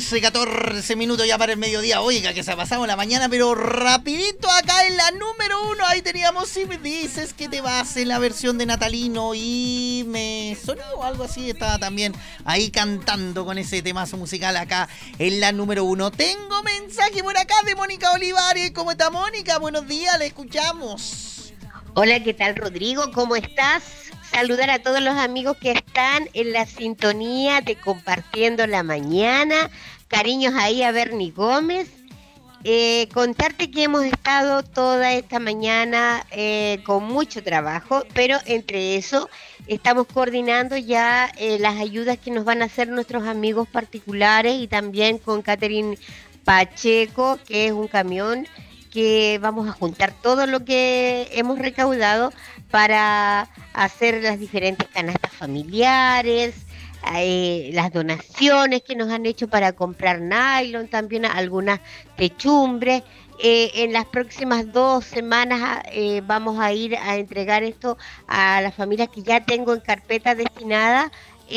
14 minutos ya para el mediodía. Oiga, que se ha pasado la mañana, pero rapidito acá en la número 1. Ahí teníamos Si me dices que te vas en la versión de Natalino y me sonó algo así. Estaba también ahí cantando con ese temazo musical acá en la número 1. Tengo mensaje por acá de Mónica Olivares. ¿Cómo está, Mónica? Buenos días, le escuchamos. Hola, ¿qué tal, Rodrigo? ¿Cómo estás? Saludar a todos los amigos que están en la sintonía de Compartiendo la Mañana. Cariños ahí a Bernie Gómez. Contarte que hemos estado toda esta mañana con mucho trabajo, pero entre eso estamos coordinando ya las ayudas que nos van a hacer nuestros amigos particulares y también con Catherine Pacheco, que es un camión que vamos a juntar todo lo que hemos recaudado para hacer las diferentes canastas familiares, las donaciones que nos han hecho para comprar nylon, también algunas techumbres. En las próximas 2 semanas vamos a ir a entregar esto a las familias que ya tengo en carpeta destinada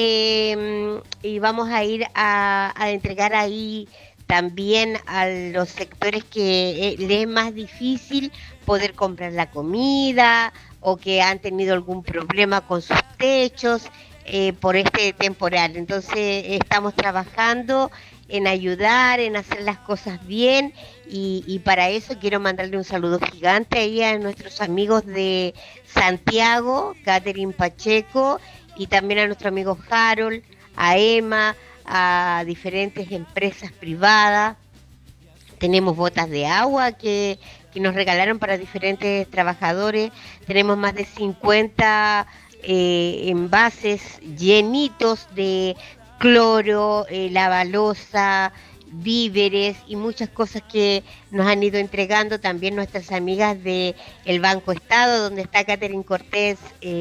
y vamos a ir a entregar ahí también a los sectores que les es más difícil poder comprar la comida o que han tenido algún problema con sus techos por este temporal. Entonces estamos trabajando en ayudar, en hacer las cosas bien y para eso quiero mandarle un saludo gigante ahí a nuestros amigos de Santiago, Catherine Pacheco, y también a nuestro amigo Harold, a Emma, a diferentes empresas privadas. Tenemos botas de agua que nos regalaron para diferentes trabajadores. Tenemos más de 50 envases llenitos de cloro, lavalosa, víveres y muchas cosas que nos han ido entregando también nuestras amigas de el Banco Estado, donde está Catherine Cortés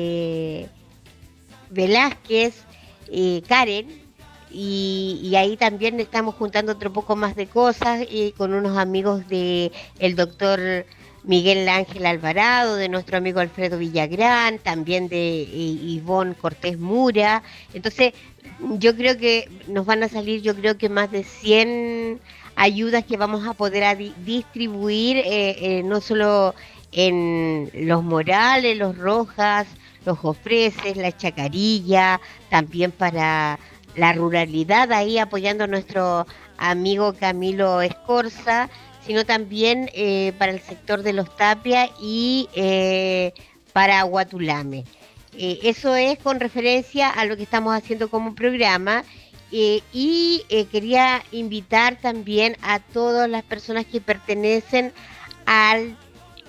Velázquez, Karen. Y ahí también estamos juntando otro poco más de cosas con unos amigos de el doctor Miguel Ángel Alvarado, de nuestro amigo Alfredo Villagrán, también de Ivonne Cortés Mura. Entonces yo creo que nos van a salir, yo creo que más de 100 ayudas que vamos a poder distribuir, no solo en Los Morales, Los Rojas, Los Ofreces, La Chacarilla, también para la ruralidad, ahí apoyando a nuestro amigo Camilo Escorza, sino también para el sector de Los Tapia y para Huatulame. Eso es con referencia a lo que estamos haciendo como programa y quería invitar también a todas las personas que pertenecen al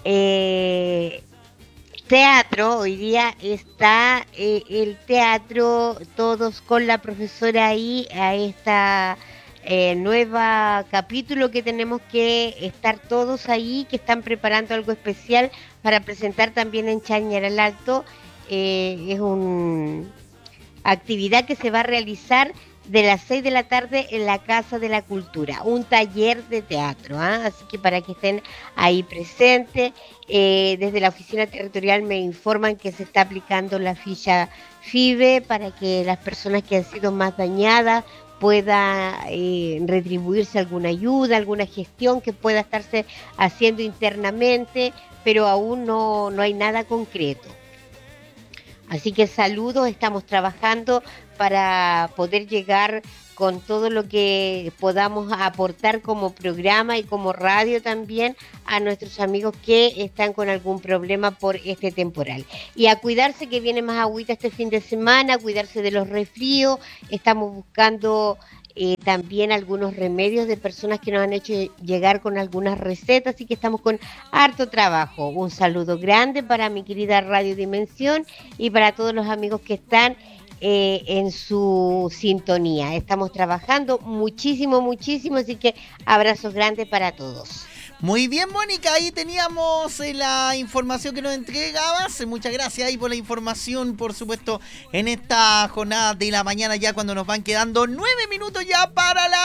teatro. Hoy día está el teatro Todos con la Profesora ahí a esta nueva capítulo que tenemos que estar todos ahí, que están preparando algo especial para presentar también en Chañaral Alto. Es una actividad que se va a realizar de las 6 de la tarde en la Casa de la Cultura, un taller de teatro, así que para que estén ahí presentes. Desde la oficina territorial me informan que se está aplicando la ficha FIBE para que las personas que han sido más dañadas pueda retribuirse alguna ayuda, alguna gestión que pueda estarse haciendo internamente, pero aún no hay nada concreto. Así que saludos, estamos trabajando para poder llegar con todo lo que podamos aportar como programa y como radio también a nuestros amigos que están con algún problema por este temporal. Y a cuidarse, que viene más agüita este fin de semana, a cuidarse de los resfríos. Estamos buscando también algunos remedios de personas que nos han hecho llegar con algunas recetas, así que estamos con harto trabajo. Un saludo grande para mi querida Radio Dimensión y para todos los amigos que están en su sintonía. Estamos trabajando muchísimo, así que abrazos grandes para todos. Muy bien, Mónica, ahí teníamos la información que nos entregabas. Muchas gracias ahí por la información, por supuesto, en esta jornada de la mañana, ya cuando nos van quedando 9 minutos ya para la